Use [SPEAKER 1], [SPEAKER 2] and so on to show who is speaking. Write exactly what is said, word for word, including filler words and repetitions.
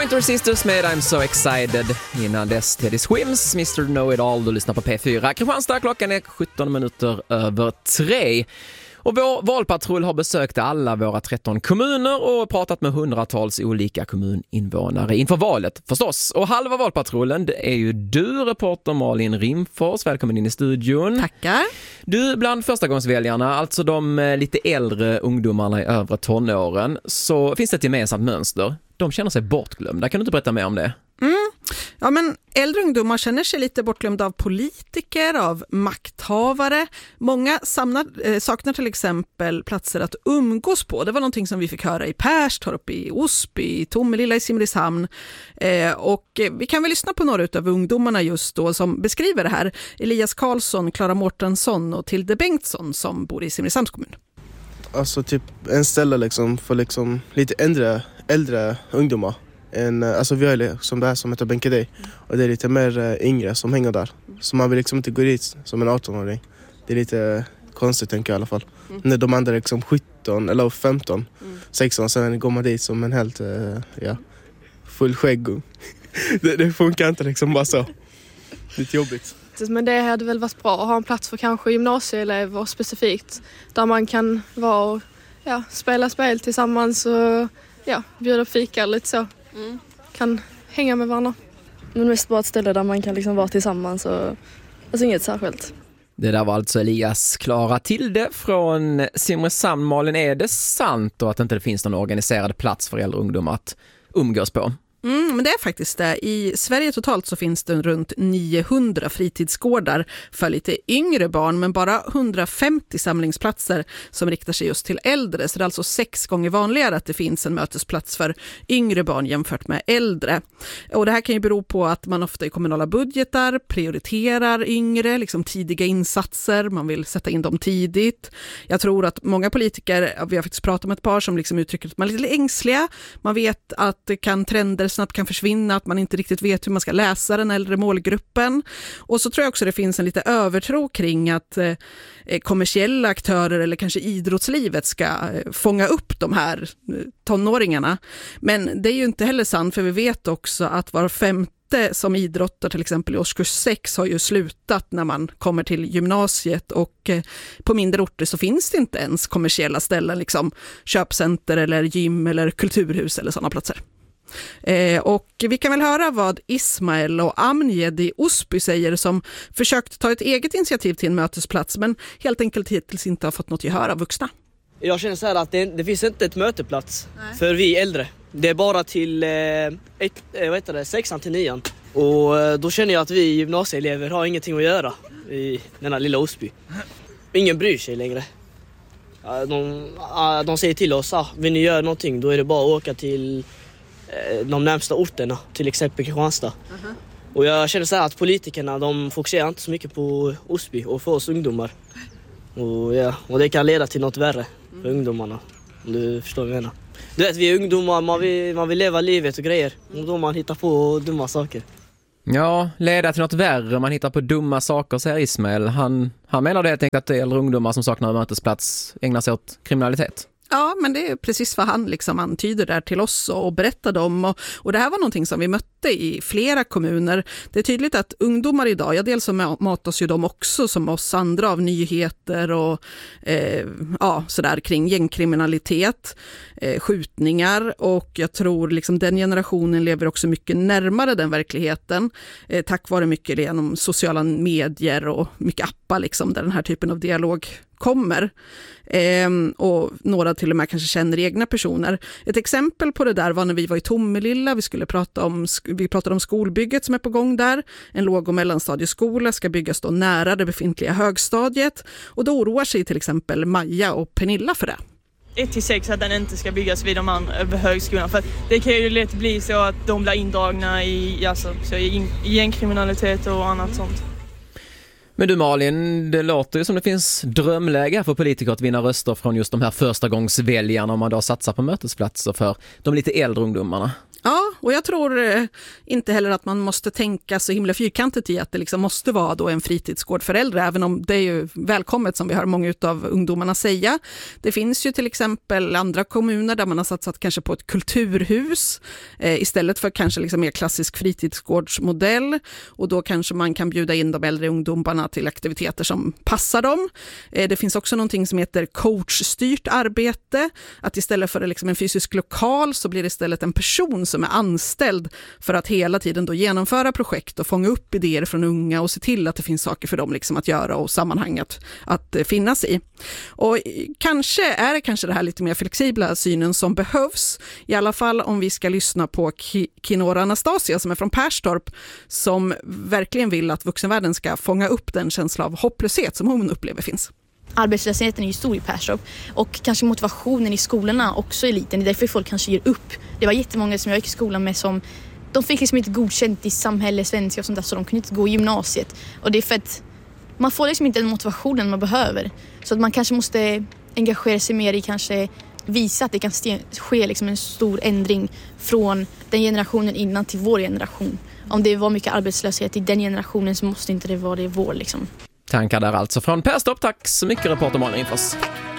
[SPEAKER 1] Pointer Sisters med I'm So Excited. Innan dess Teddy Swims, mister Know-It-All. Du lyssnar på P fyra. Kristianstad, klockan är sjutton minuter över tre. Och vår valpatrull har besökt alla våra tretton kommuner och pratat med hundratals olika kommuninvånare inför valet förstås. Och halva valpatrullen, det är ju du, reporter Malin Rimfors. Välkommen in i studion.
[SPEAKER 2] Tackar.
[SPEAKER 1] Du, bland förstagångsväljarna, alltså de lite äldre ungdomarna i övre tonåren, så finns det ett gemensamt mönster. De känner sig bortglömda. Kan du inte berätta mer om det?
[SPEAKER 2] Mm. Ja, men äldre ungdomar känner sig lite bortglömda av politiker, av makthavare. Många samlar, eh, saknar till exempel platser att umgås på. Det var någonting som vi fick höra i Perstorp, i Osby, i Tomelilla, i Simrishamn. Eh, och eh, vi kan väl lyssna på några av ungdomarna just då som beskriver det här. Elias Karlsson, Klara Mårtensson och Tilde Bengtsson som bor i Simrishamns kommun.
[SPEAKER 3] Alltså typ en ställe liksom för liksom lite äldre, äldre ungdomar. En, alltså vi har liksom det här som heter Bänkedej och det är lite mer uh, yngre som hänger där. Så man vill liksom inte gå dit som en arton-åring. Det är lite konstigt tänker jag i alla fall. Mm. När de andra är liksom sjutton eller femton, mm. sexton, sen går man dit som en helt uh, ja, full skägg. det, det funkar inte liksom bara så. Lite jobbigt.
[SPEAKER 4] Men det hade väl varit bra att ha en plats för kanske gymnasieelever specifikt. Där man kan vara och ja, spela spel tillsammans och ja, bjuda fika lite så. Mm. Kan hänga med varandra.
[SPEAKER 5] Men mest bara ett ställe där man kan liksom vara tillsammans och alltså inget särskilt.
[SPEAKER 1] Det där var alltså Elias. Klara Tilde från Simrishamn. Malin, är det sant då att det inte finns någon organiserad plats för äldre ungdomar att umgås på?
[SPEAKER 2] Mm, men det är faktiskt det. I Sverige totalt så finns det runt niohundra fritidsgårdar för lite yngre barn, men bara hundrafemtio samlingsplatser som riktar sig just till äldre. Så det är alltså sex gånger vanligare att det finns en mötesplats för yngre barn jämfört med äldre. Och det här kan ju bero på att man ofta i kommunala budgetar prioriterar yngre, liksom tidiga insatser. Man vill sätta in dem tidigt. Jag tror att många politiker, vi har faktiskt pratat med ett par som liksom uttrycker att man är lite ängsliga. Man vet att det kan trender snabbt kan försvinna, att man inte riktigt vet hur man ska läsa den äldre målgruppen. Och så tror jag också det finns en lite övertro kring att eh, kommersiella aktörer eller kanske idrottslivet ska eh, fånga upp de här eh, tonåringarna. Men det är ju inte heller sant, för vi vet också att var femte som idrottar till exempel i årskurs sex har ju slutat när man kommer till gymnasiet, och eh, på mindre orter så finns det inte ens kommersiella ställen, liksom köpcenter eller gym eller kulturhus eller sådana platser. Eh, och vi kan väl höra vad Ismael och Amnjed i Osby säger, som försökt ta ett eget initiativ till en mötesplats men helt enkelt hittills inte har fått något gehör av vuxna.
[SPEAKER 6] Jag känner så här att det, det finns inte ett möteplats. Nej. För vi äldre. Det är bara till eh, ett, eh, vad heter det, sexan till nian. Och eh, då känner jag att vi gymnasieelever har ingenting att göra i denna lilla Osby. Ingen bryr sig längre. De, de säger till oss, ah, vill ni göra någonting, då är det bara att åka till de närmsta orterna, till exempel Kristianstad. Uh-huh. Och jag känner så här att politikerna, de fokuserar inte så mycket på Osby och för oss ungdomar. Och, ja, och det kan leda till något värre för mm. ungdomarna. Om du förstår vad jag menar. Du vet, vi är ungdomar, man vill, man vill leva livet och grejer. Och då man hittar på dumma saker.
[SPEAKER 1] Ja, leda till något värre. Man hittar på dumma saker, säger Ismael. Han, han menar det helt enkelt att det är äldre ungdomar som saknar mötesplats ägnar sig åt kriminalitet.
[SPEAKER 2] Ja, men det är precis vad han liksom antyder där till oss och berättade om. Och, och det här var någonting som vi mötte i flera kommuner. Det är tydligt att ungdomar idag, ja, dels så matas ju de också som oss andra av nyheter och eh, ja, sådär kring gängkriminalitet, eh, skjutningar, och jag tror liksom den generationen lever också mycket närmare den verkligheten eh, tack vare mycket genom sociala medier och mycket appar liksom, där den här typen av dialog kommer. Eh, och några till och med kanske känner egna personer. Ett exempel på det där var när vi var i Tomelilla. Vi skulle prata om, vi pratade om skolbygget som är på gång där. En låg- och mellanstadieskola ska byggas då nära det befintliga högstadiet. Och då oroar sig till exempel Maja och Pernilla för det.
[SPEAKER 7] ett till sex att den inte ska byggas vid de andra över högskolan. För det kan ju lätt bli så att de blir indragna i, alltså, så i, i gängkriminalitet och annat sånt.
[SPEAKER 1] Men du Malin, det låter ju som det finns drömläge för politiker att vinna röster från just de här första gångsväljarna om man då satsar på mötesplatser för de lite äldre ungdomarna.
[SPEAKER 2] Ja, och jag tror eh, inte heller att man måste tänka så himla fyrkantigt i att det liksom måste vara då en fritidsgård för äldre, även om det är ju välkommet som vi hör många av ungdomarna säga. Det finns ju till exempel andra kommuner där man har satsat kanske på ett kulturhus eh, istället för kanske liksom mer klassisk fritidsgårdsmodell, och då kanske man kan bjuda in de äldre ungdomarna till aktiviteter som passar dem. Eh, det finns också någonting som heter coachstyrt arbete, att istället för liksom en fysisk lokal så blir det istället en person som är anställd för att hela tiden då genomföra projekt och fånga upp idéer från unga och se till att det finns saker för dem liksom att göra och sammanhang att, att finnas i. Och kanske är det kanske det här lite mer flexibla synen som behövs, i alla fall om vi ska lyssna på Kinora Anastasia som är från Perstorp, som verkligen vill att vuxenvärlden ska fånga upp den känsla av hopplöshet som hon upplever finns.
[SPEAKER 8] Arbetslösheten är ju stor i Perstorp och kanske motivationen i skolorna också är liten. Det är därför folk kanske ger upp. Det var jättemånga som jag gick i skolan med som de fick liksom inte godkänt i samhälle, svenska och sånt där, så de kunde inte gå i gymnasiet. Och det är för att man får liksom inte den motivationen man behöver. Så att man kanske måste engagera sig mer i, kanske visa att det kan ske liksom en stor ändring från den generationen innan till vår generation. Om det var mycket arbetslöshet i den generationen så måste inte det vara det vår liksom.
[SPEAKER 1] Tankar där alltså från Perstorp. Tack så mycket, reporter Malin Infors.